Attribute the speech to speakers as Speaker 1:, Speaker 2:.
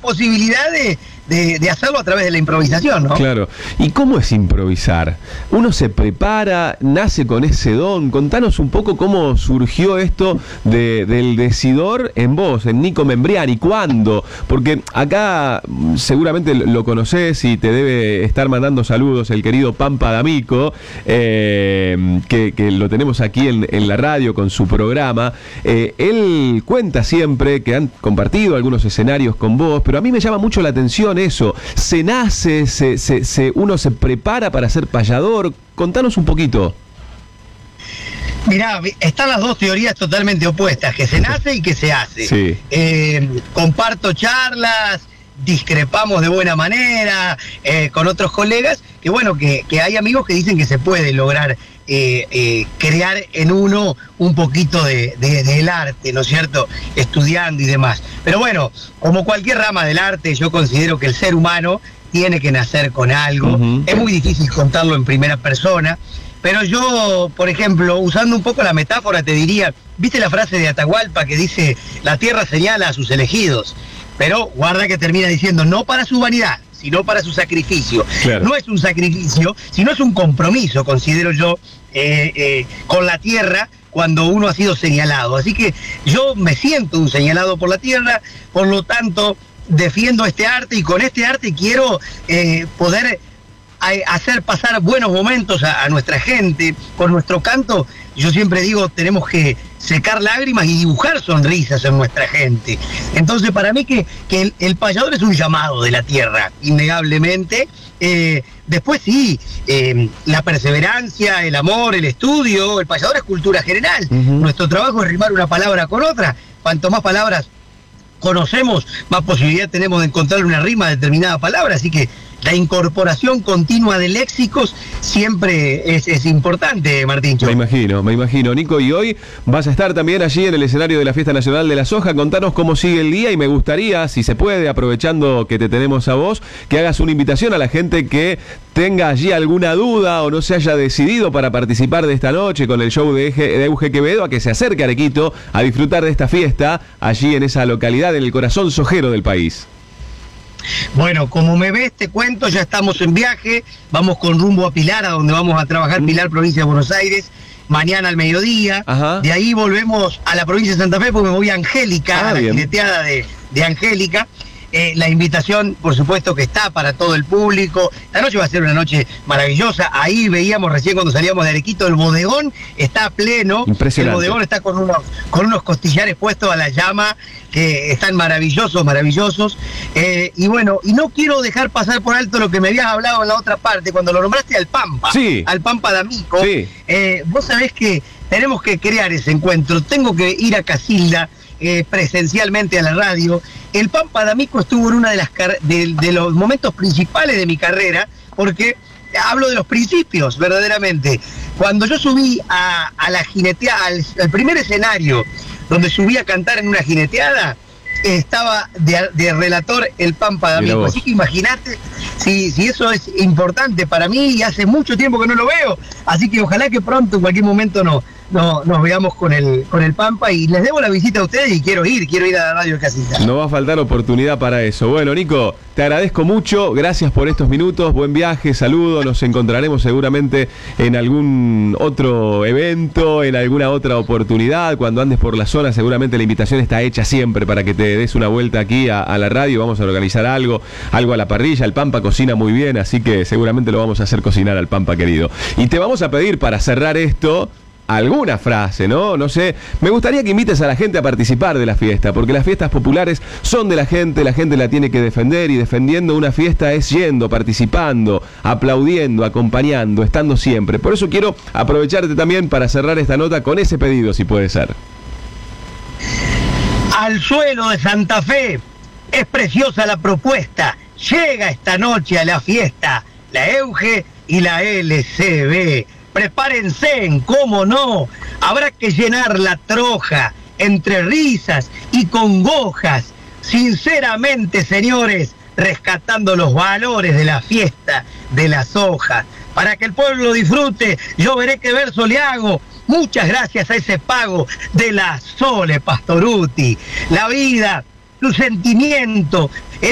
Speaker 1: posibilidad de hacerlo a través de la improvisación, ¿no?
Speaker 2: Claro. ¿Y cómo es improvisar? ¿Uno se prepara, nace con ese don? Contanos un poco cómo surgió esto del decidor en vos, en Nico Membriani. ¿Cuándo? Porque acá seguramente lo conocés y te debe estar mandando saludos el querido Pampa D'Amico, que lo tenemos aquí en la radio con su programa. Él cuenta siempre que han compartido algunos escenarios con vos, pero a mí me llama mucho la atención eso. ¿Se nace, uno se prepara para ser payador? Contanos un poquito.
Speaker 1: Mirá, están las dos teorías totalmente opuestas, que se nace y que se hace.
Speaker 2: Sí.
Speaker 1: Comparto charlas, discrepamos de buena manera con otros colegas, que bueno, que hay amigos que dicen que se puede lograr crear en uno un poquito del arte, ¿no es cierto? Estudiando y demás. Pero bueno, como cualquier rama del arte, yo considero que el ser humano tiene que nacer con algo. Uh-huh. Es muy difícil contarlo en primera persona, pero yo, por ejemplo, usando un poco la metáfora, te diría, ¿viste la frase de Atahualpa que dice, la tierra señala a sus elegidos? Pero guarda que termina diciendo, no para su vanidad, sino para su sacrificio. Claro. No es un sacrificio, sino es un compromiso, considero yo, con la tierra cuando uno ha sido señalado. Así que yo me siento un señalado por la tierra, por lo tanto defiendo este arte y con este arte quiero poder hacer pasar buenos momentos a nuestra gente. Con nuestro canto, yo siempre digo, tenemos que secar lágrimas y dibujar sonrisas en nuestra gente. Entonces, para mí que el payador es un llamado de la tierra, innegablemente. Después sí, la perseverancia, el amor, el estudio, el payador es cultura general. Uh-huh. Nuestro trabajo es rimar una palabra con otra. Cuanto más palabras conocemos, más posibilidad tenemos de encontrar una rima a determinada palabra. Así que la incorporación continua de léxicos siempre es importante, Martíncho.
Speaker 2: Me imagino. Nico, y hoy vas a estar también allí en el escenario de la Fiesta Nacional de la Soja. Contanos cómo sigue el día y me gustaría, si se puede, aprovechando que te tenemos a vos, que hagas una invitación a la gente que tenga allí alguna duda o no se haya decidido para participar de esta noche con el show de Euge Quevedo, a que se acerque a Arequito a disfrutar de esta fiesta allí en esa localidad, en el corazón sojero del país.
Speaker 1: Bueno, como me ves, te cuento, ya estamos en viaje, vamos con rumbo a Pilar, a donde vamos a trabajar, Pilar, provincia de Buenos Aires, mañana al mediodía. Ajá. De ahí volvemos a la provincia de Santa Fe, porque me voy a Angélica, a la jineteada de Angélica. La invitación, por supuesto, que está para todo el público. La noche va a ser una noche maravillosa. Ahí veíamos recién cuando salíamos de Arequito, el bodegón está a pleno.
Speaker 2: Impresionante.
Speaker 1: El bodegón está con unos costillares puestos a la llama, que están maravillosos. Y bueno, y no quiero dejar pasar por alto lo que me habías hablado en la otra parte, cuando lo nombraste al Pampa.
Speaker 2: Sí.
Speaker 1: Al Pampa D'Amico. Sí. Vos sabés que tenemos que crear ese encuentro. Tengo que ir a Casilda, presencialmente a la radio. El Pampa D'Amico estuvo en una de los momentos principales de mi carrera, porque hablo de los principios, verdaderamente. Cuando yo subí a la jineteada, al primer escenario, donde subí a cantar en una jineteada, estaba de relator el Pampa D'Amico. Así que imagínate si eso es importante para mí, y hace mucho tiempo que no lo veo. Así que ojalá que pronto, en cualquier momento, nos veamos con el Pampa, y les debo la visita a ustedes y quiero ir a la radio de Casilda.
Speaker 2: No va a faltar oportunidad para eso. Bueno, Nico, te agradezco mucho, gracias por estos minutos, buen viaje, saludos, nos encontraremos seguramente en algún otro evento, en alguna otra oportunidad, cuando andes por la zona. Seguramente la invitación está hecha siempre para que te des una vuelta aquí a la radio. Vamos a organizar algo a la parrilla. El Pampa cocina muy bien, así que seguramente lo vamos a hacer cocinar al Pampa querido. Y te vamos a pedir, para cerrar esto, alguna frase, ¿no? No sé, me gustaría que invites a la gente a participar de la fiesta, porque las fiestas populares son de la gente la tiene que defender, y defendiendo una fiesta es yendo, participando, aplaudiendo, acompañando, estando siempre. Por eso quiero aprovecharte también para cerrar esta nota con ese pedido, si puede ser.
Speaker 1: Al suelo de Santa Fe, es preciosa la propuesta, llega esta noche a la fiesta, la Euge y la LCB. Prepárense, cómo no, habrá que llenar la troja entre risas y congojas. Sinceramente, señores, rescatando los valores de la fiesta de las hojas. Para que el pueblo disfrute, yo veré qué verso le hago. Muchas gracias a ese pago de la Sole Pastoruti. La vida, su sentimiento,